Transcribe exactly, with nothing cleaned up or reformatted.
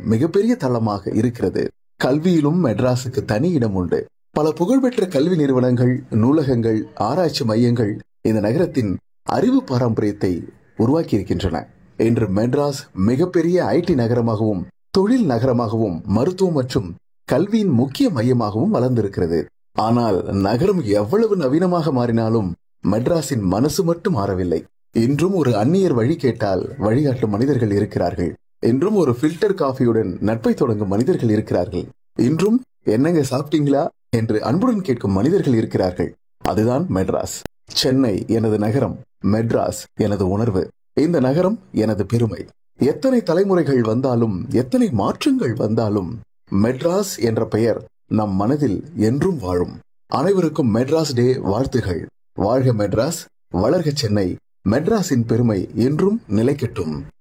மிகப்பெரிய தளமாக இருக்கிறது. கல்வியிலும் மெட்ராஸுக்கு தனி இடம் உண்டு. பல புகழ்பெற்ற கல்வி நிறுவனங்கள், நூலகங்கள், ஆராய்ச்சி மையங்கள் இந்த நகரத்தின் அறிவு பாரம்பரியத்தை உருவாக்கி இருக்கின்றன. இன்று மெட்ராஸ் மிகப்பெரிய ஐடி நகரமாகவும், தொழில் நகரமாகவும், மருத்துவம் மற்றும் கல்வியின் முக்கிய மையமாகவும் வளர்ந்திருக்கிறது. ஆனால் நகரம் எவ்வளவு நவீனமாக மாறினாலும் மெட்ராஸின் மனசு மட்டும் மாறவில்லை. இன்றும் ஒரு அந்நியர் வழி கேட்டால் வழிகாட்டும் மனிதர்கள் இருக்கிறார்கள். இன்றும் ஒரு ஃபில்டர் காஃபியுடன் நட்பை தொடங்கும் மனிதர்கள் இருக்கிறார்கள். இன்றும் என்னங்க சாப்பிட்டீங்களா என்று அன்புடன் கேட்கும் மனிதர்கள் இருக்கிறார்கள். அதுதான் மெட்ராஸ். சென்னை எனது நகரம், மெட்ராஸ் எனது உணர்வு. இந்த நகரம் எனது பெருமை. எத்தனை தலைமுறைகள் வந்தாலும், எத்தனை மாற்றங்கள் வந்தாலும் மெட்ராஸ் என்ற பெயர் நம் மனதில் என்றும் வாழும். அனைவருக்கும் மெட்ராஸ் டே வாழ்த்துகள். வாழ்க மெட்ராஸ், வளர்க சென்னை. மெட்ராஸின் பெருமை என்றும் நிலைக்கட்டும்.